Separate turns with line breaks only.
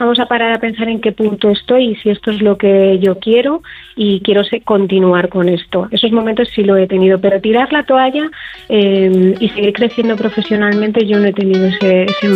vamos a parar a pensar en qué punto estoy y si esto es lo que yo quiero y quiero continuar con esto. Esos momentos sí lo he tenido, pero tirar la toalla y seguir creciendo profesionalmente yo no he tenido ese